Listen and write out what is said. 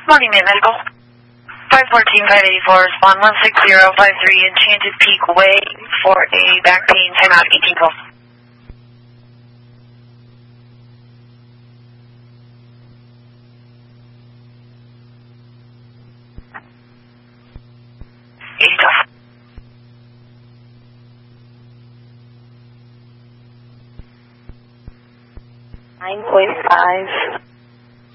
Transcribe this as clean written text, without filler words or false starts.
Morning, Maine Medical. 514-584, respond 16053, Enchanted Peak Way for a back pain, timeout 1812. $9.5